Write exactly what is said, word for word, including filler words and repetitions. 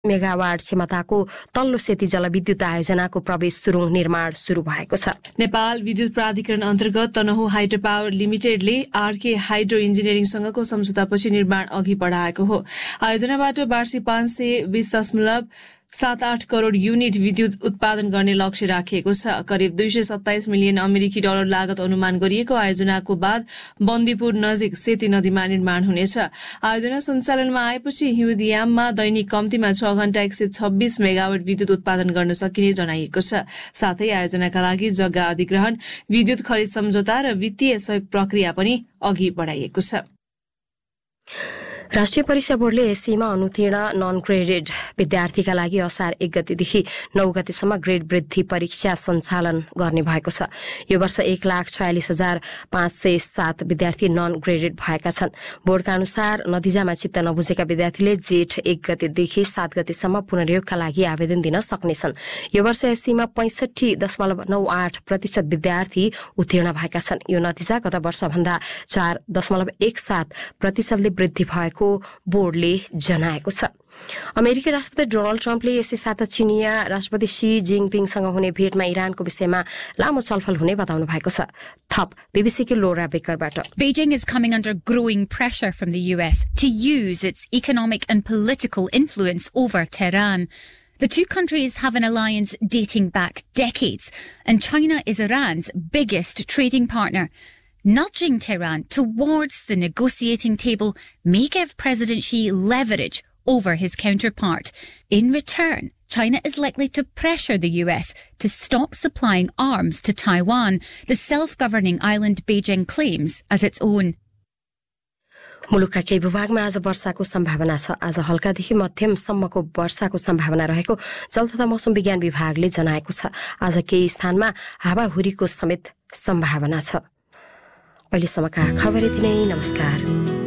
Megawatt क्षमताको तल्लो सेती जलविद्युत आयोजनाको प्रवेश सुरुङ निर्माण सुरु भएको छ। नेपाल विद्युत प्राधिकरण अन्तर्गत Tanahun hydro power लिमिटेडले RK hydro इन्जिनियरिङसँगको सम्झौतापछि निर्माण अघि बढाएको हो। आयोजनाबाट वार्षिक पाँच सय बीस दशमलव सात आठ करोड़ युनिट विद्युत उत्पादन गर्ने लक्ष्य राखिएको छ। करिब दुई सय सत्ताइस मिलियन अमेरिकी डलर लागत अनुमान गरिएको आयोजनाको बाद बन्दीपुर नजिक सेती नदीमा निर्माण हुनेछ। आयोजना सञ्चालनमा आएपछि हिउँदयाममा दैनिक कम्तीमा छ घण्टा एक सय छब्बीस मेगावाट विद्युत उत्पादन गर्न सकिने जनाइएको छ। साथै आयोजनाका लागि जग्गा अधिग्रहण, विद्युत खरिद सम्झौता र वित्तीय सहयोग प्रक्रिया पनि अघि बढाइएको छ। राष्ट्रिय परीक्षा बोर्डले एससीमा अनुत्तीर्ण नन ग्रेडेड विद्यार्थीका लागि असार एक गतेदेखि नौ गतेसम्म ग्रेड वृद्धि परीक्षा सञ्चालन गर्ने भएको छ। यो वर्ष एक लाख छयालिस हजार पाँच सय सात विद्यार्थी नन ग्रेडेड भएका छन्। बोर्डका अनुसार नतिजामा चित्त नबुझेका विद्यार्थीले जेठ एक गतेदेखि सात गतेसम्म पुनर्योगका लागि आवेदन दिन सक्नेछन्। यो वर्ष एससीमा पैंसठी दशमलव नौ आठ प्रतिशत विद्यार्थी उत्तीर्ण भएका छन्। यो नतिजा गत वर्षभन्दा चार दशमलव एक सात प्रतिशतले वृद्धि भएको बोर्डले जनाएको छ। अमेरिकी राष्ट्रपति डोनाल्ड ट्रम्पले यसै साता चिनिया राष्ट्रपति शी जिङपिङसँग हुने भेटमा इरानको विषयमा लामो छलफल हुने बताउनु भएको छ। थप बीबीसीको लोरा बेकरबाट। Beijing is coming under growing pressure from the U S to use its economic and political influence over Tehran. The two countries have an alliance dating back decades, and China is Iran's biggest trading partner. Nudging Tehran towards the negotiating table may give President Xi leverage over his counterpart. In return, China is likely to pressure the U S to stop supplying arms to Taiwan, the self-governing island Beijing claims as its own. मुलुकका केही भूभागमा आज वर्षाको सम्भावना छ। आज हल्कादेखि मध्यमसम्मको वर्षाको सम्भावना रहेको जल तथा मौसम विज्ञान विभागले जनाएको छ। आज केही स्थानमा हावाहुरीको समेत सम्भावना छ। अहिलेसम्मका खबर यति नै। नमस्कार।